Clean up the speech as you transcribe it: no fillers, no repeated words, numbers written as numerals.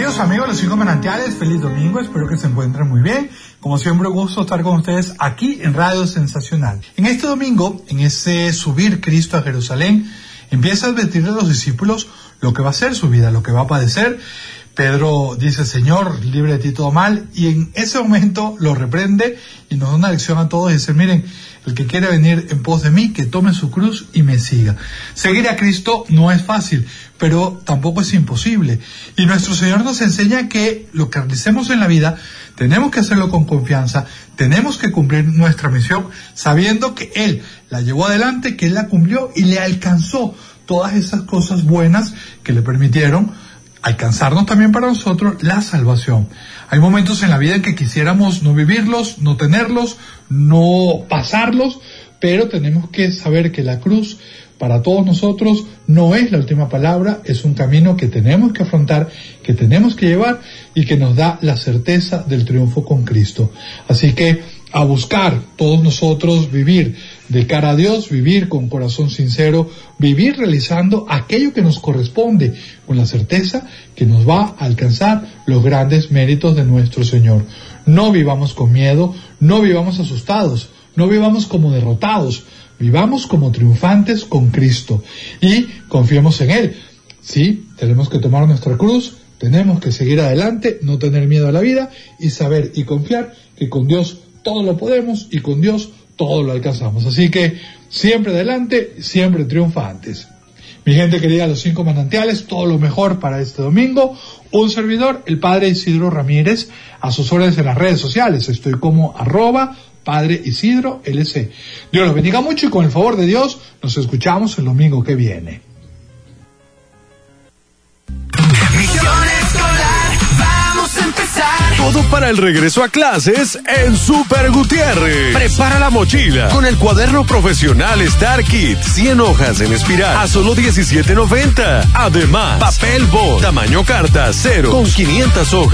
queridos amigos de Los Cinco Manantiales, feliz domingo, espero que se encuentren muy bien. Como siempre, gusto estar con ustedes aquí en Radio Sensacional. En este domingo, en ese subir Cristo a Jerusalén, empieza a advertirle a los discípulos lo que va a ser su vida, lo que va a padecer. Pedro dice: Señor, libre de ti todo mal, y en ese momento lo reprende y nos da una lección a todos y dice: miren, el que quiere venir en pos de mí, que tome su cruz y me siga. Seguir a Cristo no es fácil, pero tampoco es imposible. Y nuestro Señor nos enseña que lo que realicemos en la vida tenemos que hacerlo con confianza, tenemos que cumplir nuestra misión sabiendo que Él la llevó adelante, que Él la cumplió y le alcanzó todas esas cosas buenas que le permitieron alcanzarnos también para nosotros la salvación. Hay momentos en la vida en que quisiéramos no vivirlos, no tenerlos, no pasarlos, pero tenemos que saber que la cruz para todos nosotros no es la última palabra, es un camino que tenemos que afrontar, que tenemos que llevar y que nos da la certeza del triunfo con Cristo. Así que a buscar todos nosotros vivir de cara a Dios, vivir con corazón sincero, vivir realizando aquello que nos corresponde, con la certeza que nos va a alcanzar los grandes méritos de nuestro Señor. No vivamos con miedo, no vivamos asustados, no vivamos como derrotados, vivamos como triunfantes con Cristo y confiemos en Él. Sí, tenemos que tomar nuestra cruz, tenemos que seguir adelante, no tener miedo a la vida y saber y confiar que con Dios todo lo podemos y con Dios todo lo alcanzamos. Así que siempre adelante, siempre triunfantes. Mi gente querida, Los Cinco Manantiales, todo lo mejor para este domingo. Un servidor, el Padre Isidro Ramírez, a sus órdenes en las redes sociales. Estoy como @Padre Isidro LC. Dios los bendiga mucho y con el favor de Dios nos escuchamos el domingo que viene. Todo para el regreso a clases en Super Gutiérrez. Prepara la mochila con el cuaderno profesional Star Kit, 100 hojas en espiral a solo $17.90. Además, papel bond, tamaño carta 0 con 500 hojas.